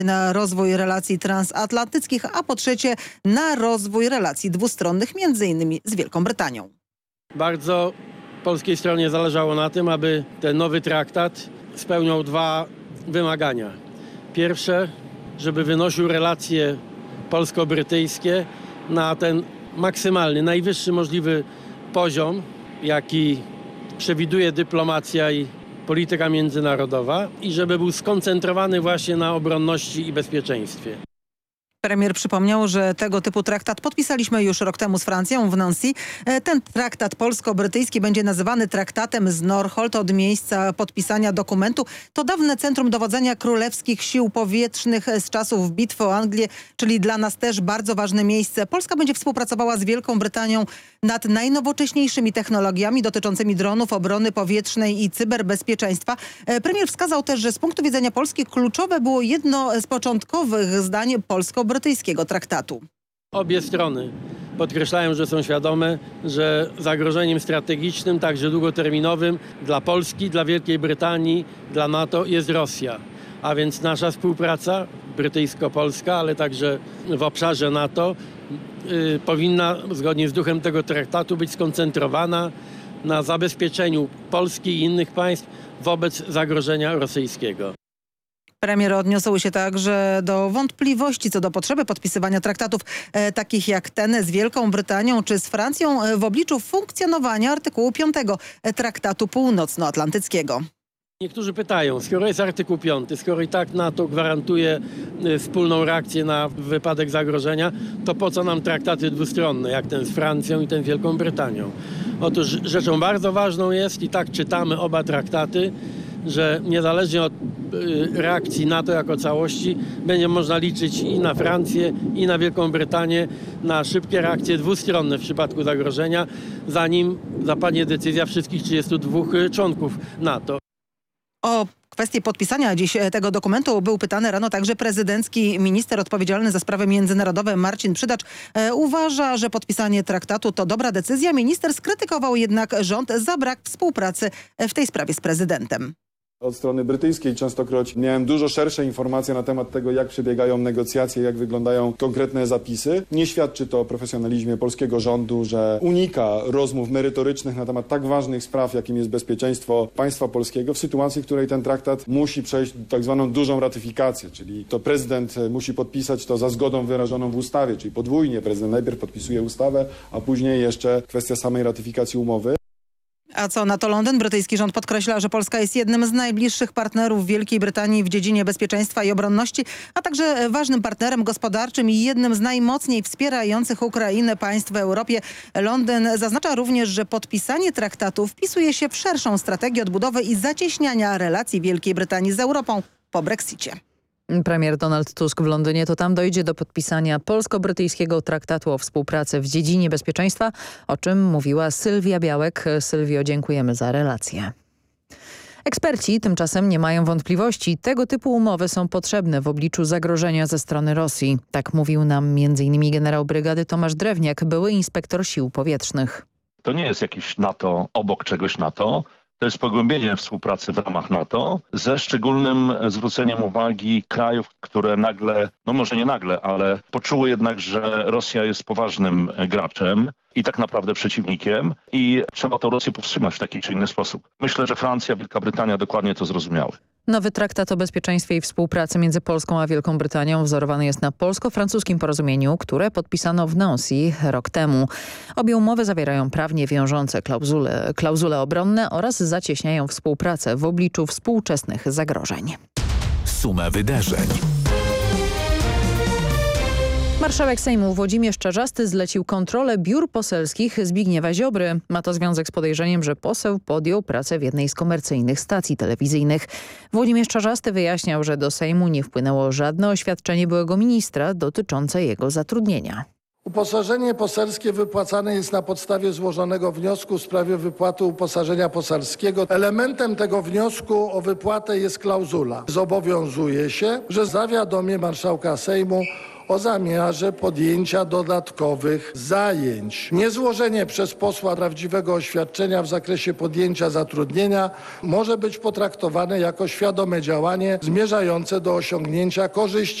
na rozwój relacji transatlantyckich, a po trzecie na rozwój relacji dwustronnych, m.in. z Wielką Brytanią. Bardzo polskiej stronie zależało na tym, aby ten nowy traktat spełniał dwa wymagania. Pierwsze, żeby wynosił relacje polsko-brytyjskie na ten maksymalny, najwyższy możliwy poziom, jaki przewiduje dyplomacja i polityka międzynarodowa, i żeby był skoncentrowany właśnie na obronności i bezpieczeństwie. Premier przypomniał, że tego typu traktat podpisaliśmy już rok temu z Francją w Nancy. Ten traktat polsko-brytyjski będzie nazywany traktatem z Northolt od miejsca podpisania dokumentu. To dawne centrum dowodzenia królewskich sił powietrznych z czasów bitwy o Anglię, czyli dla nas też bardzo ważne miejsce. Polska będzie współpracowała z Wielką Brytanią nad najnowocześniejszymi technologiami dotyczącymi dronów, obrony powietrznej i cyberbezpieczeństwa. Premier wskazał też, że z punktu widzenia Polski kluczowe było jedno z początkowych zdań polsko-brytyjskiego traktatu. Obie strony podkreślają, że są świadome, że zagrożeniem strategicznym, także długoterminowym dla Polski, dla Wielkiej Brytanii, dla NATO jest Rosja. A więc nasza współpraca brytyjsko-polska, ale także w obszarze NATO powinna zgodnie z duchem tego traktatu być skoncentrowana na zabezpieczeniu Polski i innych państw wobec zagrożenia rosyjskiego. Premier odniósł się także do wątpliwości co do potrzeby podpisywania traktatów takich jak ten z Wielką Brytanią czy z Francją w obliczu funkcjonowania artykułu 5 Traktatu Północnoatlantyckiego. Niektórzy pytają, skoro jest artykuł 5, skoro i tak NATO gwarantuje wspólną reakcję na wypadek zagrożenia, to po co nam traktaty dwustronne, jak ten z Francją i ten z Wielką Brytanią? Otóż rzeczą bardzo ważną jest, i tak czytamy oba traktaty, że niezależnie od reakcji NATO jako całości będzie można liczyć i na Francję, i na Wielką Brytanię na szybkie reakcje dwustronne w przypadku zagrożenia, zanim zapadnie decyzja wszystkich 32 członków NATO. O kwestię podpisania dziś tego dokumentu był pytany rano także prezydencki minister odpowiedzialny za sprawy międzynarodowe Marcin Przydacz. Uważa, że podpisanie traktatu to dobra decyzja. Minister skrytykował jednak rząd za brak współpracy w tej sprawie z prezydentem. Od strony brytyjskiej częstokroć miałem dużo szersze informacje na temat tego, jak przebiegają negocjacje, jak wyglądają konkretne zapisy. Nie świadczy to o profesjonalizmie polskiego rządu, że unika rozmów merytorycznych na temat tak ważnych spraw, jakim jest bezpieczeństwo państwa polskiego, w sytuacji, w której ten traktat musi przejść tak zwaną dużą ratyfikację, czyli to prezydent musi podpisać to za zgodą wyrażoną w ustawie, czyli podwójnie. Prezydent najpierw podpisuje ustawę, a później jeszcze kwestia samej ratyfikacji umowy. A co na to Londyn? Brytyjski rząd podkreśla, że Polska jest jednym z najbliższych partnerów Wielkiej Brytanii w dziedzinie bezpieczeństwa i obronności, a także ważnym partnerem gospodarczym i jednym z najmocniej wspierających Ukrainę państw w Europie. Londyn zaznacza również, że podpisanie traktatu wpisuje się w szerszą strategię odbudowy i zacieśniania relacji Wielkiej Brytanii z Europą po Brexicie. Premier Donald Tusk w Londynie, to tam dojdzie do podpisania polsko-brytyjskiego traktatu o współpracy w dziedzinie bezpieczeństwa, o czym mówiła Sylwia Białek. Sylwio, dziękujemy za relację. Eksperci tymczasem nie mają wątpliwości. Tego typu umowy są potrzebne w obliczu zagrożenia ze strony Rosji. Tak mówił nam m.in. generał brygady Tomasz Drewniak, były inspektor sił powietrznych. To nie jest jakieś NATO obok czegoś NATO. To jest pogłębienie współpracy w ramach NATO ze szczególnym zwróceniem uwagi krajów, które nagle, no może nie nagle, ale poczuły jednak, że Rosja jest poważnym graczem i tak naprawdę przeciwnikiem i trzeba tę Rosję powstrzymać w taki czy inny sposób. Myślę, że Francja, Wielka Brytania dokładnie to zrozumiały. Nowy traktat o bezpieczeństwie i współpracy między Polską a Wielką Brytanią wzorowany jest na polsko-francuskim porozumieniu, które podpisano w Nancy rok temu. Obie umowy zawierają prawnie wiążące klauzule obronne oraz zacieśniają współpracę w obliczu współczesnych zagrożeń. Suma wydarzeń. Marszałek Sejmu Włodzimierz Czarzasty zlecił kontrolę biur poselskich Zbigniewa Ziobry. Ma to związek z podejrzeniem, że poseł podjął pracę w jednej z komercyjnych stacji telewizyjnych. Włodzimierz Czarzasty wyjaśniał, że do Sejmu nie wpłynęło żadne oświadczenie byłego ministra dotyczące jego zatrudnienia. Uposażenie poselskie wypłacane jest na podstawie złożonego wniosku w sprawie wypłaty uposażenia poselskiego. Elementem tego wniosku o wypłatę jest klauzula. Zobowiązuje się, że zawiadomię marszałka Sejmu o zamiarze podjęcia dodatkowych zajęć. Niezłożenie przez posła prawdziwego oświadczenia w zakresie podjęcia zatrudnienia może być potraktowane jako świadome działanie zmierzające do osiągnięcia korzyści